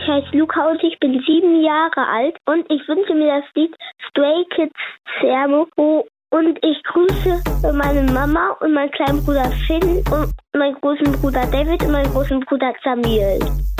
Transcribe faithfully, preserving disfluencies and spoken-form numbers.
ich heiße Luca und ich bin sieben Jahre alt und ich wünsche mir das Lied Stray Kids Servo und ich grüße meine Mama und meinen kleinen Bruder Finn und meinen großen Bruder David und meinen großen Bruder Samuel.